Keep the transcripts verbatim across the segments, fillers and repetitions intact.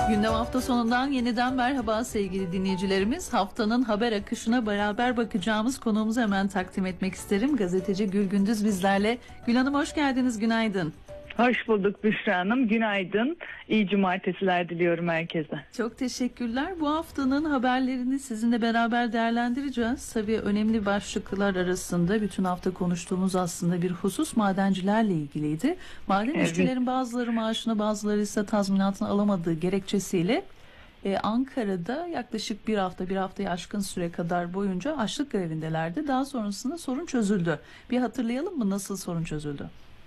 Gündem hafta sonundan yeniden merhaba sevgili dinleyicilerimiz. Haftanın haber akışına beraber bakacağımız konuğumuzu hemen takdim etmek isterim. Gazeteci Gül Gündüz bizlerle. Gül Hanım hoş geldiniz, günaydın. Hoş bulduk Büşra Hanım, günaydın. İyi cumartesiler diliyorum herkese. Çok teşekkürler. Bu haftanın haberlerini sizinle beraber değerlendireceğiz. Tabii önemli başlıklar arasında bütün hafta konuştuğumuz aslında bir husus madencilerle ilgiliydi. Maden Evet. işçilerin bazıları maaşını, bazıları ise tazminatını alamadığı gerekçesiyle Ee, Ankara'da yaklaşık bir hafta, bir haftayı aşkın süre kadar boyunca açlık grevindelerdi. Daha sonrasında sorun çözüldü. Bir hatırlayalım mı nasıl sorun çözüldü?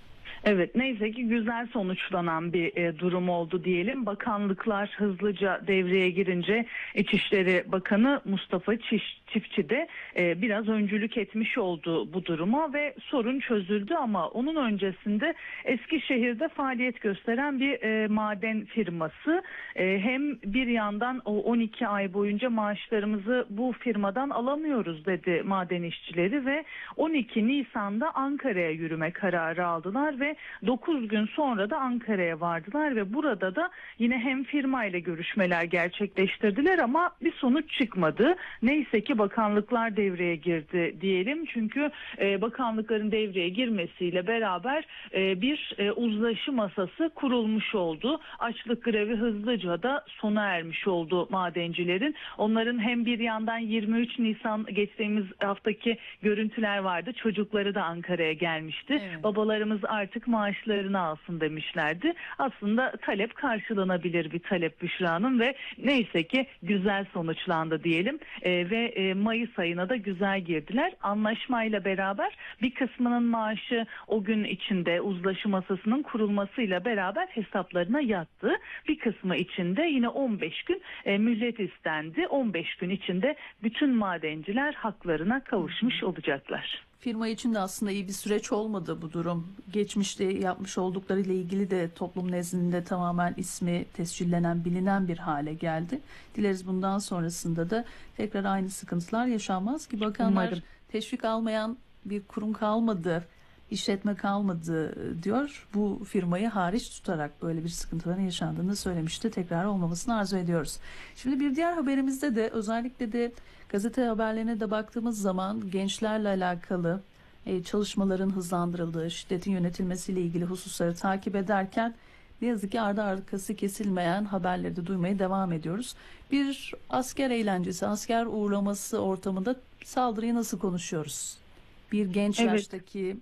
Evet, neyse ki güzel sonuçlanan bir e, durum oldu diyelim. Bakanlıklar hızlıca devreye girince İçişleri Bakanı Mustafa Çiş, Çiftçi de e, biraz öncülük etmiş oldu bu duruma ve sorun çözüldü. Ama onun öncesinde Eskişehir'de faaliyet gösteren bir e, maden firması e, hem bir yandan o on iki ay boyunca maaşlarımızı bu firmadan alamıyoruz dedi maden işçileri ve on iki Nisan'da Ankara'ya yürüme kararı aldılar ve dokuz gün sonra da Ankara'ya vardılar ve burada da yine hem firma ile görüşmeler gerçekleştirdiler ama bir sonuç çıkmadı. Neyse ki bakanlıklar devreye girdi diyelim. Çünkü e, bakanlıkların devreye girmesiyle beraber e, bir e, uzlaşı masası kurulmuş oldu. Açlık grevi hızlıca da sona ermiş oldu madencilerin. Onların hem bir yandan yirmi üç Nisan geçtiğimiz haftaki görüntüler vardı. Çocukları da Ankara'ya gelmişti. Evet. Babalarımız artık maaşlarını alsın demişlerdi. Aslında talep karşılanabilir bir talep Büşra Hanım ve neyse ki güzel sonuçlandı diyelim e, ve e, Mayıs ayına da güzel girdiler. Anlaşmayla beraber bir kısmının maaşı o gün içinde uzlaşı masasının kurulmasıyla beraber hesaplarına yattı. Bir kısmı içinde yine on beş gün e, mühlet istendi. on beş gün içinde bütün madenciler haklarına kavuşmuş olacaklar. Firma için de aslında iyi bir süreç olmadı bu durum. Geçmişte yapmış oldukları ile ilgili de toplum nezdinde tamamen ismi tescillenen, bilinen bir hale geldi. Dileriz bundan sonrasında da tekrar aynı sıkıntılar yaşanmaz ki bakanlar Umarım. teşvik almayan bir kurum kalmadı, işletme kalmadı diyor. Bu firmayı hariç tutarak böyle bir sıkıntıların yaşandığını söylemişti. Tekrar olmamasını arzu ediyoruz. Şimdi bir diğer haberimizde de özellikle de gazete haberlerine de baktığımız zaman gençlerle alakalı e, çalışmaların hızlandırıldığı, şiddetin yönetilmesiyle ilgili hususları takip ederken ne yazık ki ardı arkası kesilmeyen haberleri de duymaya devam ediyoruz. Bir asker eğlencesi, asker uğurlaması ortamında saldırıyı nasıl konuşuyoruz? Bir genç Evet. yaştaki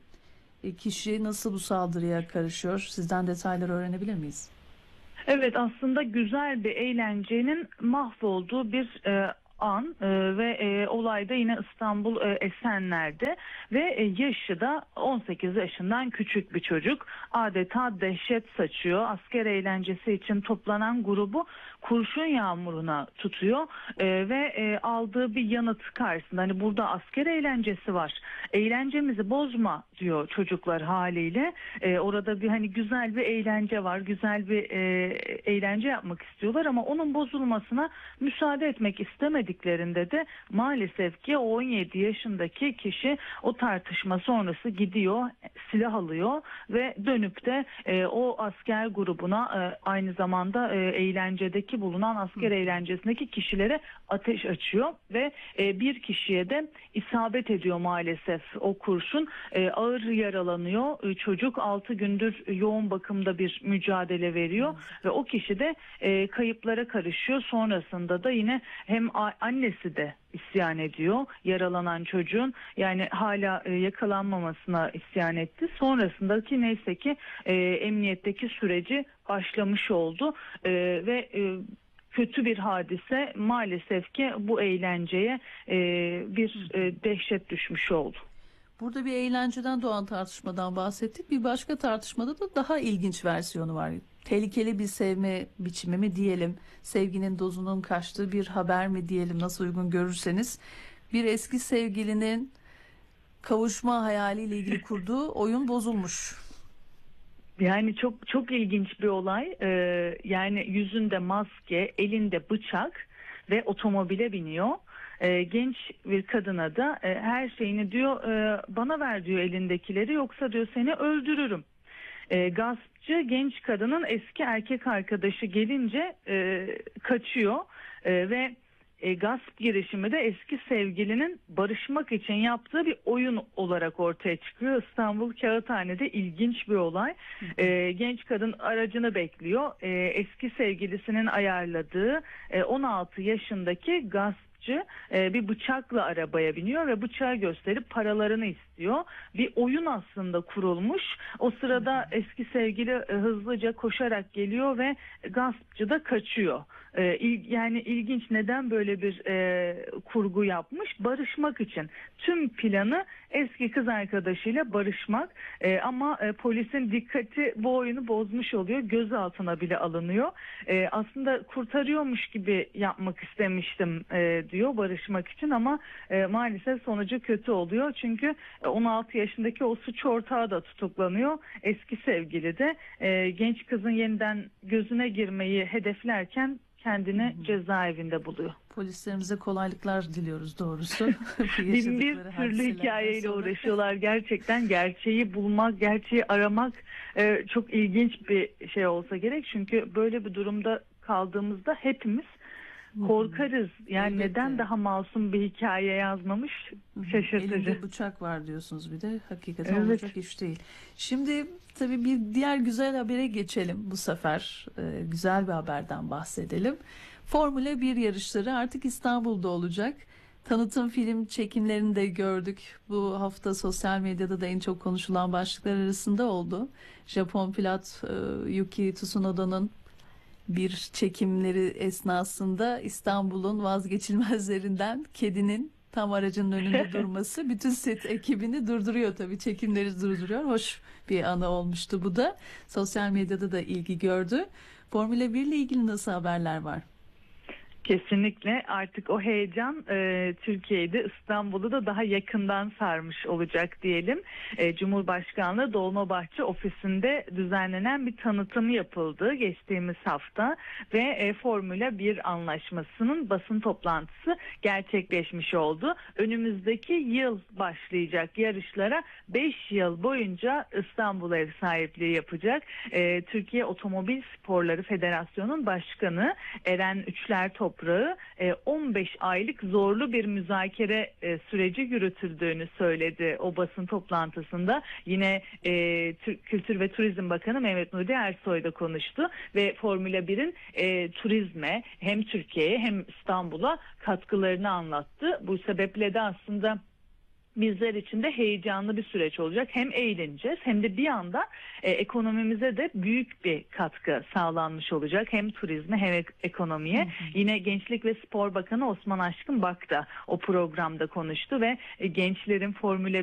kişi nasıl bu saldırıya karışıyor? Sizden detayları öğrenebilir miyiz? Evet, aslında güzel bir eğlencenin mahvolduğu bir e, an e, ve e, olayda yine İstanbul e, Esenler'de ve e, yaşı da on sekiz yaşından küçük bir çocuk adeta dehşet saçıyor. Asker eğlencesi için toplanan grubu kurşun yağmuruna tutuyor e, ve e, aldığı bir yanıt karşısında hani burada asker eğlencesi var, eğlencemizi bozma diyor çocuklar haliyle. E, orada bir hani güzel bir eğlence var, güzel bir e, eğlence yapmak istiyorlar ama onun bozulmasına müsaade etmek istemediklerinde de maalesef ki o on yedi yaşındaki kişi o tartışma sonrası gidiyor, silah alıyor ve dönüp de e, o asker grubuna e, aynı zamanda e, eğlencedeki bulunan asker eğlencesindeki kişilere ateş açıyor ve e, bir kişiye de isabet ediyor maalesef o kurşun. E, ağır yaralanıyor. E, çocuk altı gündür yoğun bakımda bir mücadele veriyor ve o kişi de e, kayıplara karışıyor. Sonrasında da yine hem a- annesi de isyan ediyor yaralanan çocuğun, yani hala e, yakalanmamasına isyan etti. Sonrasındaki neyse ki e, emniyetteki süreci başlamış oldu e, ve e, kötü bir hadise maalesef ki bu eğlenceye e, bir e, dehşet düşmüş oldu. Burada bir eğlenceden doğan tartışmadan bahsettik. Bir başka tartışmada da daha ilginç versiyonu var. Tehlikeli bir sevme biçimi mi diyelim, sevginin dozunun kaçtığı bir haber mi diyelim, nasıl uygun görürseniz. Bir eski sevgilinin kavuşma hayaliyle ilgili kurduğu oyun bozulmuş. Yani çok çok ilginç bir olay. Ee, yani yüzünde maske, elinde bıçak ve otomobile biniyor. Ee, genç bir kadına da e, her şeyini diyor e, bana ver diyor elindekileri, yoksa diyor seni öldürürüm. E, gaspçı genç kadının eski erkek arkadaşı gelince e, kaçıyor e, ve e, gasp girişimi de eski sevgilinin barışmak için yaptığı bir oyun olarak ortaya çıkıyor. İstanbul Kağıthane'de ilginç bir olay. E, genç kadın aracını bekliyor. E, eski sevgilisinin ayarladığı e, on altı yaşındaki gasp bir bıçakla arabaya biniyor ve bıçağı gösterip paralarını istiyor. Bir oyun aslında kurulmuş. O sırada eski sevgili hızlıca koşarak geliyor ve gaspçı da kaçıyor. Yani ilginç, neden böyle bir kurgu yapmış? Barışmak için. Tüm planı eski kız arkadaşıyla barışmak. Ama polisin dikkati bu oyunu bozmuş oluyor. Gözaltına bile alınıyor. Aslında kurtarıyormuş gibi yapmak istemiştim diyor barışmak için, ama e, maalesef sonucu kötü oluyor. Çünkü on altı yaşındaki o suç ortağı da tutuklanıyor. Eski sevgili de e, genç kızın yeniden gözüne girmeyi hedeflerken kendini hı hı. cezaevinde buluyor. Polislerimize kolaylıklar diliyoruz doğrusu. Bin bir türlü hikayeyle sonra uğraşıyorlar. Gerçekten gerçeği bulmak, gerçeği aramak e, çok ilginç bir şey olsa gerek. Çünkü böyle bir durumda kaldığımızda hepimiz korkarız. Yani elbette. Neden daha masum bir hikaye yazmamış? Şaşırtıcı. Elinde bıçak var diyorsunuz bir de. Hakikaten evet. olacak iş değil. Şimdi tabii bir diğer güzel habere geçelim bu sefer. Ee, güzel bir haberden bahsedelim. Formula bir yarışları artık İstanbul'da olacak. Tanıtım film çekimlerini de gördük. Bu hafta sosyal medyada da en çok konuşulan başlıklar arasında oldu. Japon pilot e, Yuki Tsunoda'nın bir çekimleri esnasında İstanbul'un vazgeçilmezlerinden kedinin tam aracının önünde durması bütün set ekibini durduruyor tabii. Çekimleri durduruyor. Hoş bir anı olmuştu bu da. Sosyal medyada da ilgi gördü. Formula bir ile ilgili nasıl haberler var? Kesinlikle artık o heyecan e, Türkiye'de, İstanbul'u da daha yakından sarmış olacak diyelim. E, Cumhurbaşkanlığı Dolmabahçe ofisinde düzenlenen bir tanıtım yapıldı geçtiğimiz hafta ve e, Formula bir anlaşmasının basın toplantısı gerçekleşmiş oldu. Önümüzdeki yıl başlayacak yarışlara beş yıl boyunca İstanbul ev sahipliği yapacak. E, Türkiye Otomobil Sporları Federasyonu'nun başkanı Eren Üçler Toprağı on beş aylık zorlu bir müzakere süreci yürütüldüğünü söyledi o basın toplantısında. Yine e, Kültür ve Turizm Bakanı Mehmet Nuri Ersoy da konuştu ve Formula birin e, turizme, hem Türkiye'ye hem İstanbul'a katkılarını anlattı. Bu sebeple de aslında bizler için de heyecanlı bir süreç olacak. Hem eğleneceğiz hem de bir anda e, ekonomimize de büyük bir katkı sağlanmış olacak. Hem turizme hem ek- ekonomiye. Hı hı. Yine Gençlik ve Spor Bakanı Osman Aşkın Bak da o programda konuştu ve e, gençlerin Formula